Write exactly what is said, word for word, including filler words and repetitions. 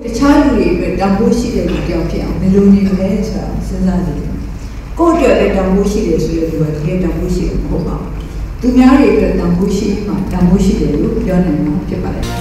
တခြားလူတွေအတွက်တန်ဖိုးရှိတဲ့လူတယောက်ဖြစ်အောင်ဘယ်လိုနေလဲဆိုတာစဉ်းစားကြည့်ကိုယ့်အတွက်လည်းတန်ဖိုးရှိတယ်ဆိုရတဲ့လူကတကယ်တန်ဖိုးရှိတယ်မဟုတ်ပါဘူးသူများတွေအတွက်တန်ဖိုးရှိမှတန်ဖိုးရှိတယ်လို့ပြောနိုင်မှာဖြစ်ပါတယ်